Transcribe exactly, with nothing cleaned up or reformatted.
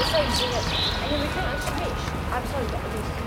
saving it. And then we can actually fish. I'm sorry, but it is.